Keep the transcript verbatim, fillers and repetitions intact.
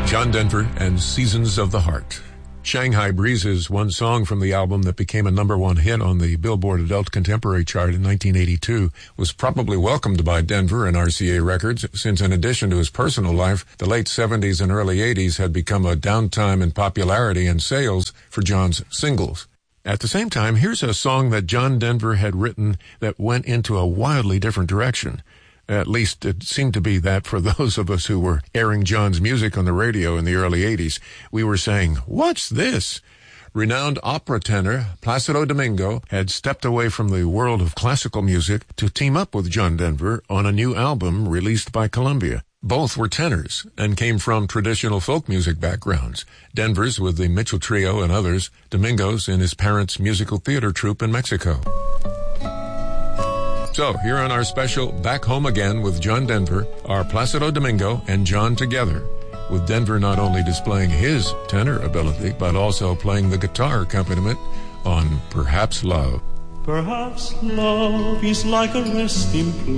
John Denver and Seasons of the Heart. Shanghai Breezes, one song from the album that became a number one hit on the Billboard Adult Contemporary chart in nineteen eighty-two, was probably welcomed by Denver and R C A Records, since in addition to his personal life, the late seventies and early eighties had become a downtime in popularity and sales for John's singles. At the same time, here's a song that John Denver had written that went into a wildly different direction. At least it seemed to be that for those of us who were airing John's music on the radio in the early eighties. We were saying, "What's this?" Renowned opera tenor Placido Domingo had stepped away from the world of classical music to team up with John Denver on a new album released by Columbia. Both were tenors and came from traditional folk music backgrounds. Denver's with the Mitchell Trio and others, Domingo's in his parents' musical theater troupe in Mexico. So, here on our special Back Home Again with John Denver are Placido Domingo and John together, with Denver not only displaying his tenor ability, but also playing the guitar accompaniment on Perhaps Love. Perhaps love is like a resting place.